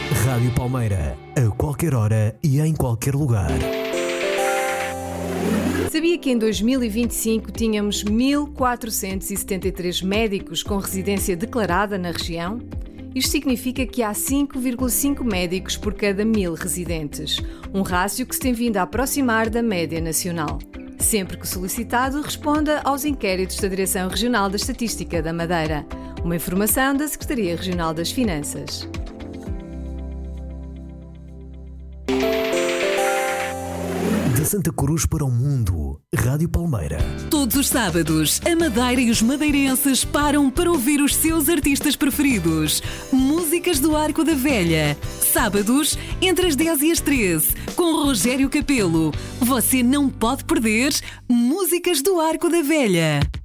Rádio Palmeira, a qualquer hora e em qualquer lugar. Sabia que em 2025 tínhamos 1.473 médicos com residência declarada na região? Isto significa que há 5,5 médicos por cada 1.000 residentes, um rácio que se tem vindo a aproximar da média nacional. Sempre que solicitado, responda aos inquéritos da Direção Regional da Estatística da Madeira. Uma informação da Secretaria Regional das Finanças. De Santa Cruz para o mundo, Rádio Palmeira. Todos os sábados, a Madeira e os madeirenses param para ouvir os seus artistas preferidos. Músicas do Arco da Velha. Sábados, entre as 10 e as 13, com Rogério Capelo. Você não pode perder Músicas do Arco da Velha.